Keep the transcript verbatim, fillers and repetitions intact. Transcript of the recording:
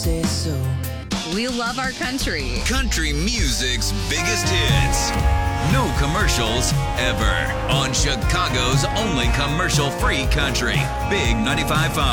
say so. We love our country. Country music's biggest hits. No commercials ever. On Chicago's only commercial-free country. Big ninety-five point five.